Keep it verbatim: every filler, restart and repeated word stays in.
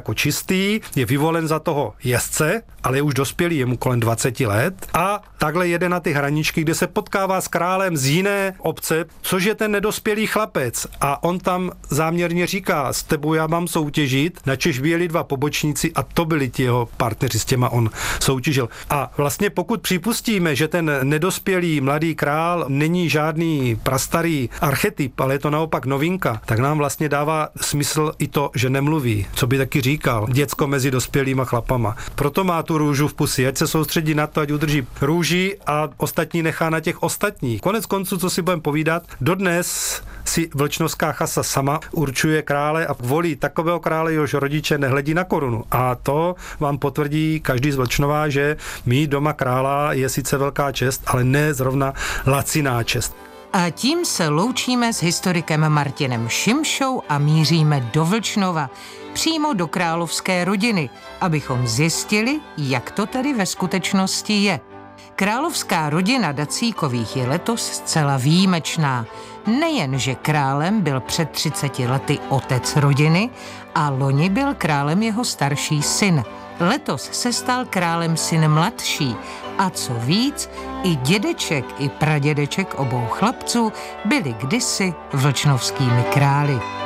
jako čistý, je vyvolen za toho jezdce, ale je už dospělý, je mu kolem dvacet let a takhle jede na ty hraničky, kde se potkává s králem z jiné obce, což je ten nedospělý chlapec a on tam záměrně říká, s tebou já mám soutěžit, načež vyjeli dva pobočníci a to byli ti jeho partneři, s těma on soutěžil. A vlastně pokud připustíme, že ten nedospělý mladý král není žádný prastarý archetyp, ale je to naopak novinka, tak nám vlastně dává smysl i to, že nemluví, co by taky říkal, děcko mezi dospělýma chlapama. Proto má tu růžu v pusi, ať se soustředí na to, ať udrží růži a ostatní nechá na těch ostatních. Konec konců, co si budeme povídat, dodnes si vlčnovská chasa sama určuje krále a volí takového krále, jehož rodiče nehledí na korunu. A to vám potvrdí každý z Vlčnova, že mít doma krála je sice velká čest, ale ne zrovna laciná čest. A tím se loučíme s historikem Martinem Šimšou a míříme do Vlčnova, přímo do královské rodiny, abychom zjistili, jak to tady ve skutečnosti je. Královská rodina Dacíkových je letos zcela výjimečná. Nejen, že králem byl před třiceti lety otec rodiny a loni byl králem jeho starší syn. Letos se stal králem syn mladší a co víc, i dědeček, i pradědeček obou chlapců byli kdysi vlčnovskými králi.